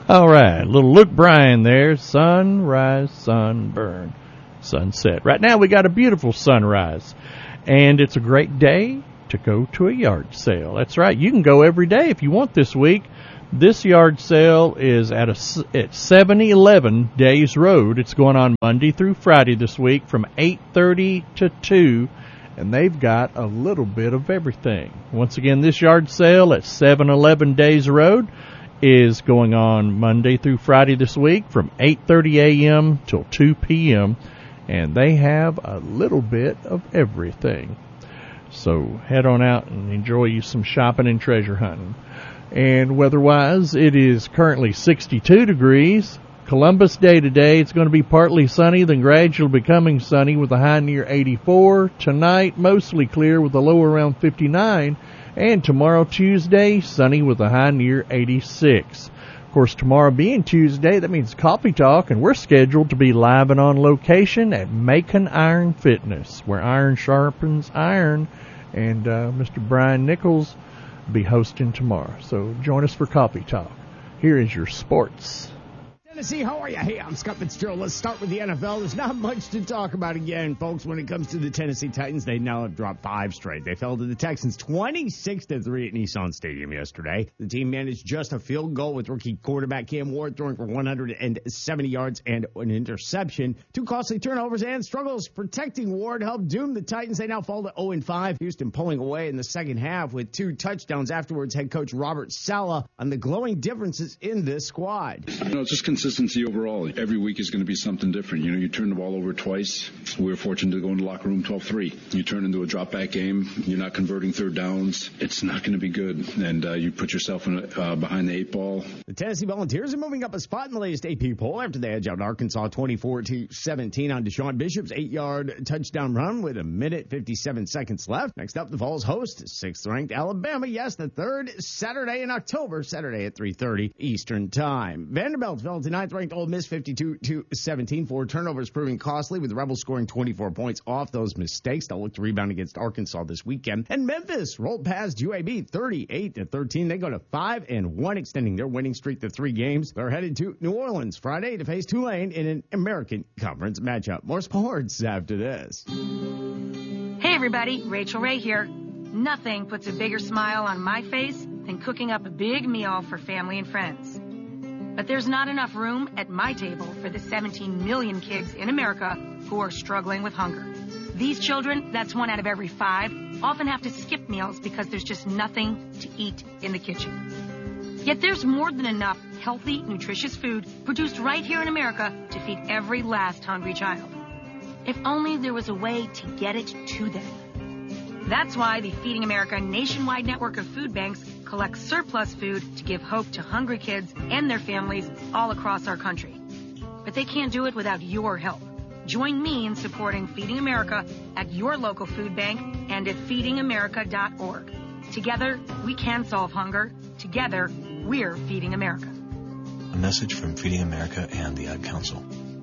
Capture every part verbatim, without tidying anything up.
All right, little Luke Bryan there. Sunrise, sunburn, sunset. Right now we got a beautiful sunrise, and it's a great day to go to a yard sale. That's right. You can go every day if you want this week. This yard sale is at a at seven eleven Days Road. It's going on Monday through Friday this week from eight thirty to two, and they've got a little bit of everything. Once again, this yard sale at seven eleven Days Road is going on Monday through Friday this week from eight thirty a.m. till two p.m., and they have a little bit of everything. So head on out and enjoy you some shopping and treasure hunting. And weather-wise, it is currently sixty-two degrees. Columbus Day today, it's going to be partly sunny, then gradually becoming sunny with a high near eighty-four. Tonight, mostly clear with a low around fifty-nine. And tomorrow, Tuesday, sunny with a high near eighty-six. Of course, tomorrow being Tuesday, that means Coffee Talk, and we're scheduled to be live and on location at Macon Iron Fitness, where iron sharpens iron, and uh, Mister Brian Nichols will be hosting tomorrow. So join us for Coffee Talk. Here is your sports. Tennessee, how are you? Hey, I'm Scott Fitzgerald. Let's start with the N F L. There's not much to talk about again, folks, when it comes to the Tennessee Titans. They now have dropped five straight. They fell to the Texans twenty-six to three at Nissan Stadium yesterday. The team managed just a field goal with rookie quarterback Cam Ward throwing for one hundred seventy yards and an interception. Two costly turnovers and struggles protecting Ward helped doom the Titans. They now fall to oh and five. Houston pulling away in the second half with two touchdowns. Afterwards, head coach Robert Saleh on the glowing differences in this squad. You know, it's just consistency overall. Every week is going to be something different. You know, you turn the ball over twice. We were fortunate to go into the locker room twelve three. You turn into a drop-back game. You're not converting third downs. It's not going to be good. And uh, you put yourself in a, uh, behind the eight ball. The Tennessee Volunteers are moving up a spot in the latest A P poll after they edged out Arkansas twenty-four to seventeen on Deshaun Bishop's eight-yard touchdown run with a minute fifty-seven seconds left. Next up, the Vols host sixth-ranked Alabama. Yes, the third Saturday in October, Saturday at three thirty Eastern Time. Vanderbilt fell to ninth-ranked Ole Miss fifty-two to seventeen. Four turnovers proving costly, with the Rebels scoring twenty-four points off those mistakes. They'll look to rebound against Arkansas this weekend. And Memphis rolled past U A B thirty-eight to thirteen. They go to five and one, extending their winning streak to three games. They're headed to New Orleans Friday to face Tulane in an American Conference matchup. More sports after this. Hey everybody, Rachel Ray here. Nothing puts a bigger smile on my face than cooking up a big meal for family and friends. But there's not enough room at my table for the seventeen million kids in America who are struggling with hunger. These children, that's one out of every five, often have to skip meals because there's just nothing to eat in the kitchen. Yet there's more than enough healthy, nutritious food produced right here in America to feed every last hungry child. If only there was a way to get it to them. That's why the Feeding America nationwide network of food banks collects surplus food to give hope to hungry kids and their families all across our country. But they can't do it without your help. Join me in supporting Feeding America at your local food bank and at feeding america dot org. Together, we can solve hunger. Together, we're Feeding America. A message from Feeding America and the Ad Council.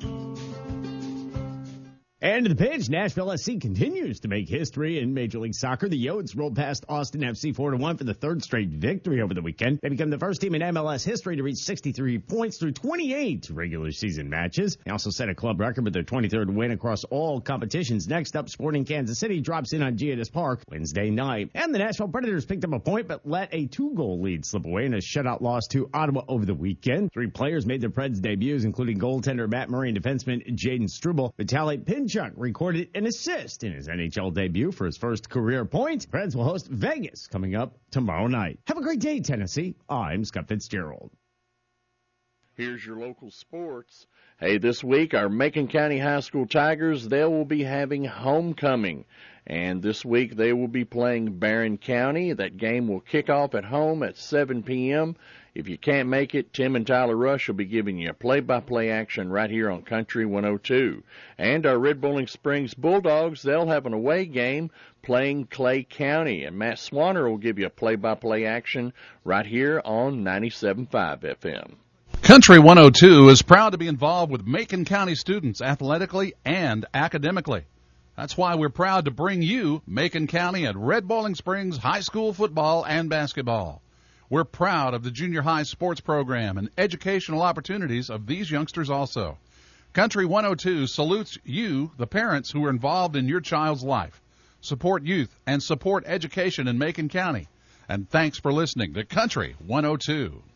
And to the pitch, Nashville S C continues to make history in Major League Soccer. The Yotes rolled past Austin F C four to one for the third straight victory over the weekend. They become the first team in M L S history to reach sixty-three points through twenty-eight regular season matches. They also set a club record with their twenty-third win across all competitions. Next up, Sporting Kansas City drops in on Giannis Park Wednesday night. And the Nashville Predators picked up a point but let a two-goal lead slip away in a shutout loss to Ottawa over the weekend. Three players made their Preds debuts, including goaltender Matt Murray and defenseman Jaden Struble. Vitaly Pinchuk recorded an assist in his N H L debut for his first career point. Preds will host Vegas coming up tomorrow night. Have a great day, Tennessee. I'm Scott Fitzgerald. Here's your local sports. Hey, this week, our Macon County High School Tigers, they will be having homecoming. And this week, they will be playing Barron County. That game will kick off at home at seven p.m. If you can't make it, Tim and Tyler Rush will be giving you play-by-play action right here on Country one oh two. And our Red Bowling Springs Bulldogs, they'll have an away game playing Clay County. And Matt Swanner will give you a play-by-play action right here on ninety-seven point five F M. Country one oh two is proud to be involved with Macon County students athletically and academically. That's why we're proud to bring you Macon County at Red Bowling Springs High School football and basketball. We're proud of the junior high sports program and educational opportunities of these youngsters also. Country one oh two salutes you, the parents who are involved in your child's life. Support youth and support education in Macon County. And thanks for listening to Country one oh two.